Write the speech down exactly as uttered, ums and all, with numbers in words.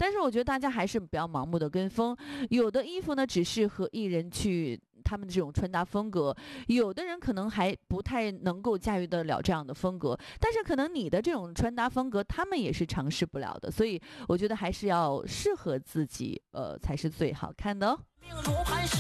但是我觉得大家还是不要盲目的跟风，有的衣服呢只适合艺人去他们的这种穿搭风格，有的人可能还不太能够驾驭得了这样的风格，但是可能你的这种穿搭风格他们也是尝试不了的，所以我觉得还是要适合自己呃才是最好看的哦。